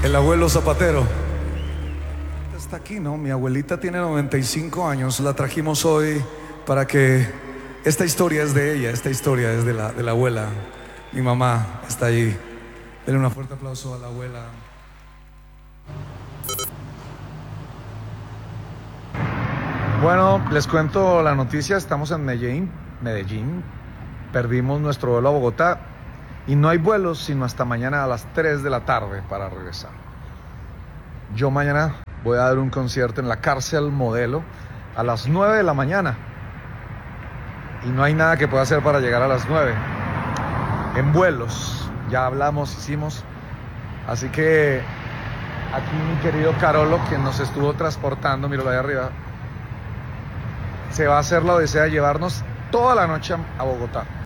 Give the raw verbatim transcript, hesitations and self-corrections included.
El abuelo Zapatero está aquí, ¿no? Mi abuelita tiene noventa y cinco años. La trajimos hoy para que esta historia es de ella. Esta historia es de la, de la abuela. Mi mamá está ahí. Denle un fuerte aplauso a la abuela. Bueno, les cuento la noticia. Estamos en Medellín, Medellín. Perdimos nuestro vuelo a Bogotá y no hay vuelos sino hasta mañana a las tres de la tarde para regresar. Yo mañana voy a dar un concierto en la Cárcel Modelo a las nueve de la mañana y no hay nada que pueda hacer para llegar a las nueve. En vuelos, ya hablamos, hicimos. Así que aquí mi querido Carolo, que nos estuvo transportando, míralo ahí arriba, se va a hacer la odisea de llevarnos toda la noche a Bogotá.